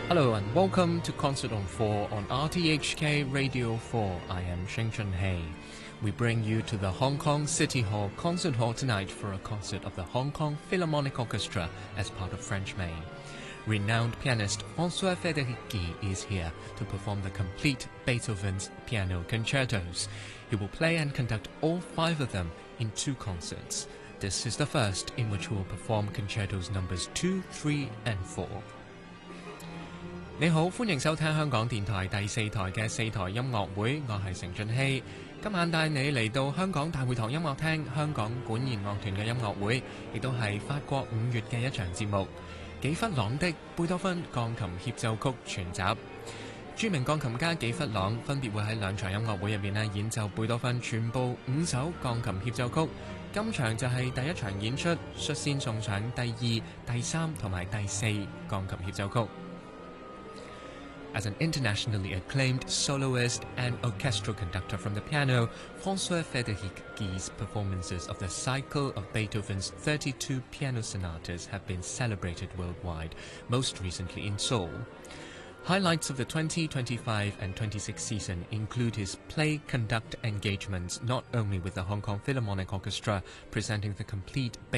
Hello and welcome to Concert on 4 on RTHK Radio 4. I am Sheng Chun-hei. We bring you to the Hong Kong City Hall Concert Hall tonight for a concert of the Hong Kong Philharmonic Orchestra as part of French May. Renowned pianist François Federici is here to perform the complete Beethoven's piano concertos. He will play and conduct all 5 of them in 2 concerts. This is the first in which he will perform concertos numbers 2, 3 and 4. 你好，歡迎收聽香港電台第4台嘅4台音樂會，我係成俊熙。今晚帶你嚟到香港大會堂音樂廳香港管弦樂團嘅音樂會，亦都係法國5月嘅一場節目。紀弗朗的貝多芬鋼琴協奏曲全集，著名鋼琴家紀弗朗分別會喺2場音樂會入面演奏貝多芬全部5首鋼琴協奏曲。今場就係第1場演出，率先送上第2、第3同埋第4鋼琴協奏曲。As an internationally acclaimed soloist and orchestral conductor from the piano, François Federici's performances of the cycle of Beethoven's 32 piano sonatas have been celebrated worldwide, most recently in Seoul. Highlights of the 2025 and 26 season include his play-conduct engagements not only with the Hong Kong Philharmonic Orchestra, presenting the complete